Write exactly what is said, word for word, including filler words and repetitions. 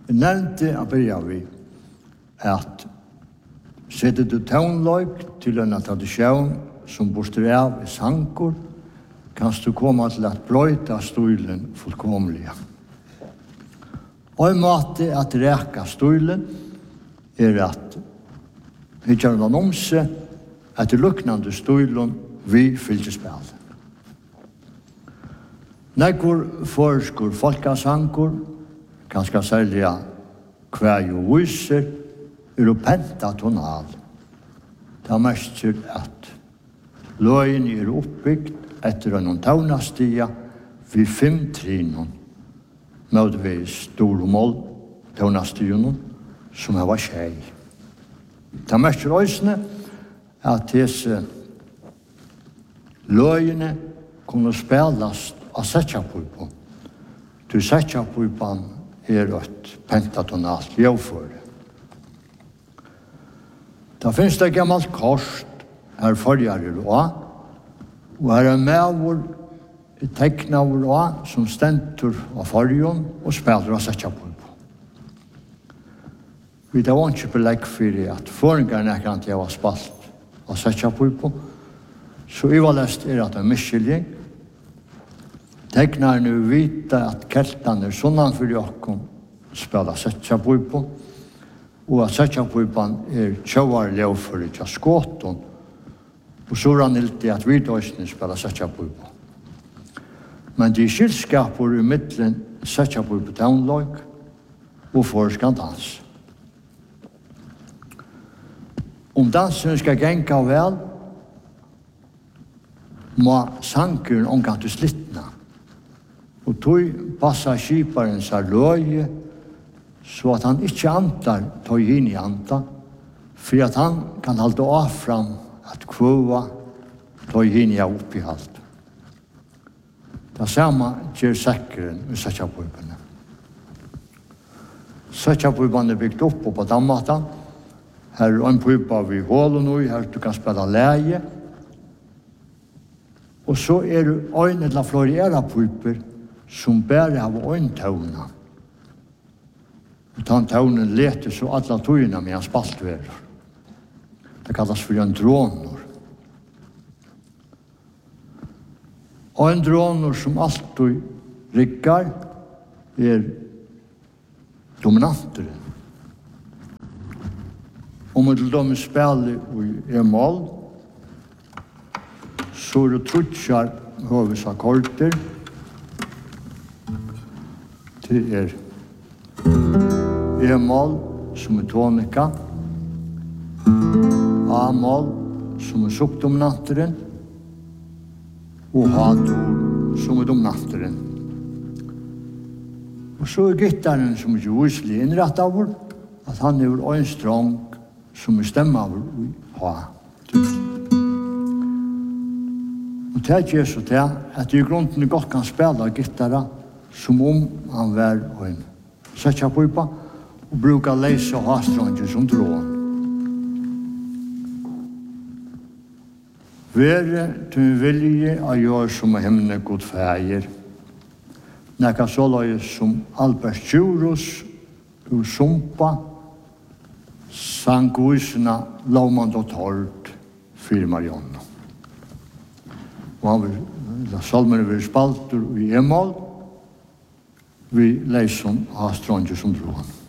Jeg nevnte å begynne vi at setter du tøvnløyk til en tradisjon som borster av i sanker, kan du komme til at brøyta stolen fullkomlig. Og en måte at reka stolen er at vi gjør noen omse etter luknande stolen vi fylkespil. Nekker foreskur folkasanker, ganske særlig hver jo viser, er å penta tonal. Det er mest at løyen er oppbygd etter en taunastia vid fem trinon med vi stormål taunastionen som var tjej. Det er mest røysene at disse løyene kunne spilles av setjapuipo. Du setjapuipan er et pentatonalt jøvføre. Da finnes det gammelt kort her forrige råd, og her er med i tekna av råd som stendur av forrige og spiller av setjapuipo. Vi da var ikke belegg for at foringerne ikke at jeg var spalt av setjapuipo, så jeg var lest er at det er miskyldig. Teknerne vite at keltene er sånn for jokken spiller setjapuipo, og at setjapuipan er tjauar leofur i skåten, og så er han ilti at vidøysene spiller setjapuipo. Men de skilskaper i middelen setjapuipo downloik og forskan dans. Om dansen skal genka vel, må sankeren omgang til slittna, og tog passa skiparen seg løye, så at han ikke antar tog inn i anta, for at han kan halde av fram at kvøva tog inn i oppi halt. Det samme gjør sekkeren med setjapuipene. Setjapuipene er bygd opp på dammatan. Her er en puipa vid hålen og her du kan spela leie. Og så er det øyne eller floriera puiper som bare har øyntøvna. Og den tøvnen leter så alle tøyene med en spaltverer. Det kallas for en dronor. Og en dronor som alltid rikkar er dominanteren. Om vi til dem spiller i e-mål, så er det trutjar høves akkorder. Det er e-mål som er tonika, a-mål som er subdominanteren, og ha-dur som er dominanteren. Og så er gittaren som er viselig innrett av vår, at han er en strong som er stemme av vår ha-dur. Og det gjør så til at det i grunden godt kan spille gittara som om han var en setjapuipa og bruka leise og ha-stranger som drån. Være til vilje av gjør som hemne god feir. Nekka så løy som Albert Tjurus ur Sumpa sang guisena Laumand og Tord fyrir Marianne. Og han vil, salmene vil spalter i e-mål, vi leis som ha stranger som drån.